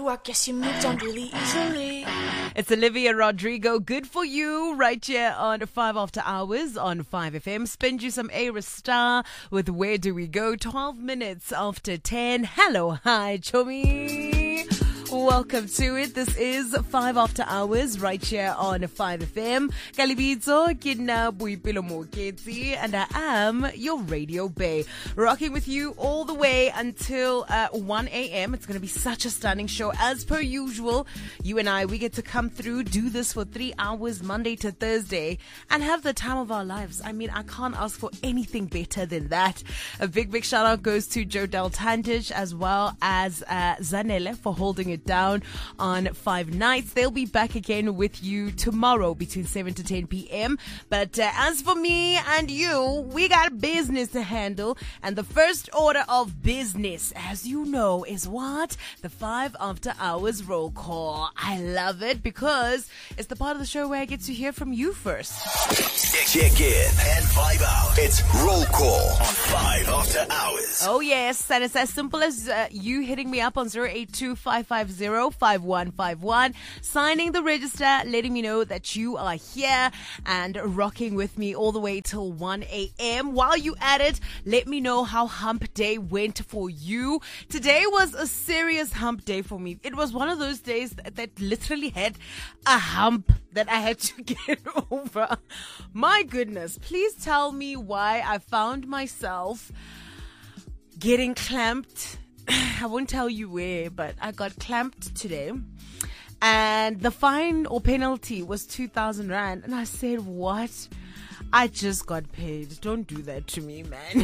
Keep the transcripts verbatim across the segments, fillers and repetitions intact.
I guess you moved on really easily. It's Olivia Rodrigo, Good For You, right here on five After Hours on five F M. Spend you some A Star with Where Do We Go? twelve minutes after ten. Hello, hi, Chomi. Welcome to it. This is five After Hours right here on five F M. Kalibitso, Kidna Buipilo Moketi, and I am your radio bae. Rocking with you all the way until uh, one a.m. It's going to be such a stunning show. As per usual, you and I, we get to come through, do this for three hours, Monday to Thursday, and have the time of our lives. I mean, I can't ask for anything better than that. A big, big shout out goes to Joe Deltantich as well as uh, Zanele for holding it down on five nights. They'll be back again with you tomorrow between seven to ten p.m. But uh, as for me and you, we got business to handle. And the first order of business, as you know, is what? The five After Hours roll call. I love it because it's the part of the show where I get to hear from you first. Check in and vibe out. It's roll call on five After Hours. Oh yes, and it's as simple as uh, you hitting me up on zero eight two five five zero five one five one, signing the register, letting me know that you are here and rocking with me all the way till one a.m. While you at it, let me know how hump day went for you. Today was a serious hump day for me. It was one of those days that, that literally had a hump that I had to get over. My goodness, please tell me why I found myself getting clamped. I won't tell you where, but I got clamped today. And the fine or penalty was two thousand rand. And I said, what? I just got paid. Don't do that to me, man.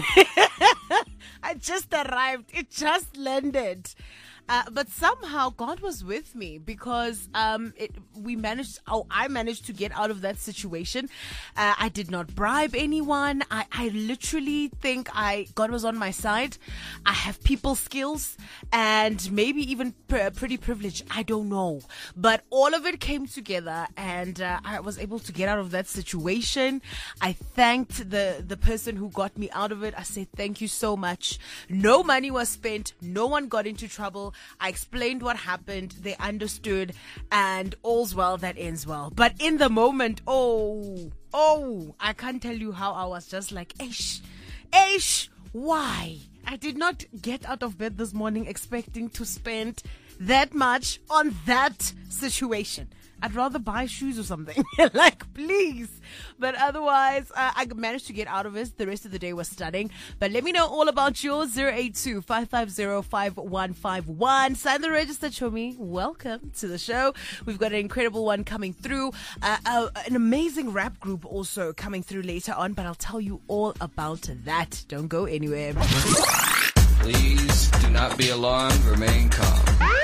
I just arrived. It just landed. Uh, but somehow God was with me because um, it, we managed, oh, I managed to get out of that situation. Uh, I did not bribe anyone. I, I literally think I God was on my side. I have people skills and maybe even pr- pretty privilege. I don't know. But all of it came together and uh, I was able to get out of that situation. I thanked the, the person who got me out of it. I said, thank you so much. No money was spent. No one got into trouble. I explained what happened. They understood, and all's well that ends well. But in the moment, oh, oh, I can't tell you how I was just like, Aish, Aish, why? I did not get out of bed this morning expecting to spend that much on that situation. I'd rather buy shoes or something. Like, please. But otherwise, uh, I managed to get out of it. The rest of the day was stunning. But let me know all about yours. zero eight two five five zero five one five one. Sign the register, Chomi. Welcome to the show. We've got an incredible one coming through. Uh, uh, an amazing rap group also coming through later on. But I'll tell you all about that. Don't go anywhere. Please do not be alarmed. Remain calm.